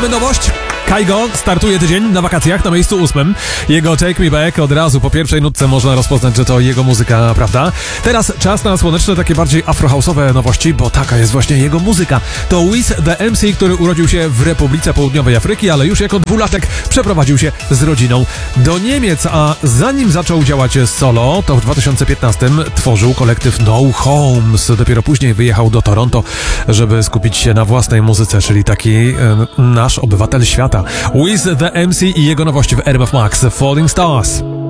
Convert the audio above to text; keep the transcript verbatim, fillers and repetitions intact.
mamy nowość. Kygo startuje tydzień na wakacjach na miejscu ósmym. Jego Take Me Back od razu po pierwszej nutce można rozpoznać, że to jego muzyka, prawda? Teraz czas na słoneczne, takie bardziej afrohouse'owe nowości, bo taka jest właśnie jego muzyka. To Wiz The M C, który urodził się w Republice Południowej Afryki, ale już jako dwulatek przeprowadził się z rodziną do Niemiec, a zanim zaczął działać solo, to w dwa tysiące piętnastym tworzył kolektyw No Homes. Dopiero później wyjechał do Toronto, żeby skupić się na własnej muzyce, czyli taki e, nasz obywatel świata. Wiz The M C i jego nowości w R M F Max, Falling Stars.